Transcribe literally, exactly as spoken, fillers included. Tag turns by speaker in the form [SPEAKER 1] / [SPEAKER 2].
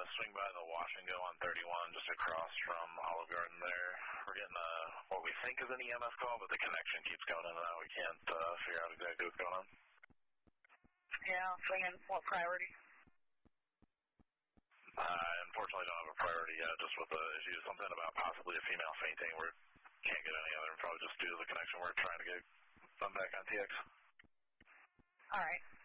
[SPEAKER 1] swing by the wash and go on thirty-one, just across from Olive Garden there. We're getting uh, what we think is an E M S call, but the connection keeps going in and out. We can't uh, figure out exactly what's going on.
[SPEAKER 2] Yeah, swinging. What priority?
[SPEAKER 1] I unfortunately don't have a priority yet, just with the issue. Something about possibly a female fainting. We can't get any other info, just due to the connection we're trying to get them back on T X.
[SPEAKER 2] All right.